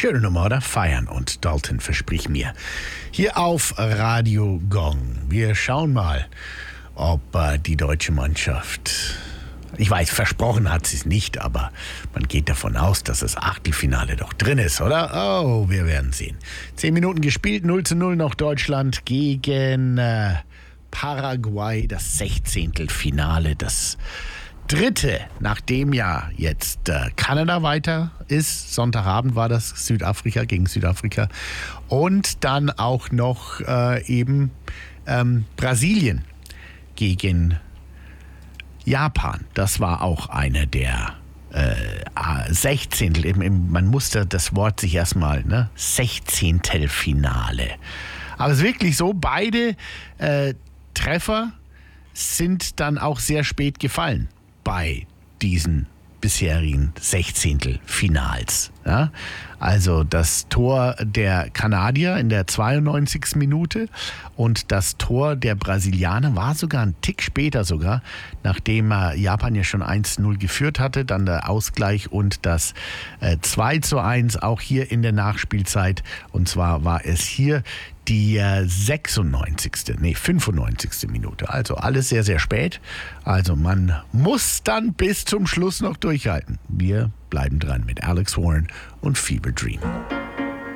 Schöne Nummer, oder? Feiern und Dalton, versprich mir. Hier auf Radio Gong. Wir schauen mal, ob die deutsche Mannschaft... Ich weiß, versprochen hat sie es nicht, aber man geht davon aus, dass das Achtelfinale doch drin ist, oder? Oh, wir werden sehen. 10 Minuten gespielt, 0:0 noch Deutschland gegen Paraguay, das 16. Finale, das dritte, nachdem ja jetzt Kanada weiter ist. Sonntagabend war das Südafrika gegen Südafrika. Und dann auch noch Brasilien gegen Japan. Das war auch eine der 16. Man musste das Wort sich erstmal, 16. Finale. Aber es ist wirklich so, beide Treffer sind dann auch sehr spät gefallen bei diesen bisherigen 16. Finals. Ja? Also das Tor der Kanadier in der 92. Minute und das Tor der Brasilianer war sogar ein Tick später sogar, nachdem Japan ja schon 1:0 geführt hatte, dann der Ausgleich und das 2:1 auch hier in der Nachspielzeit. Und zwar war es hier die 95. Minute. Also alles sehr, sehr spät. Also man muss dann bis zum Schluss noch durchhalten. Wir bleiben dran mit Alex Warren und Fever Dream.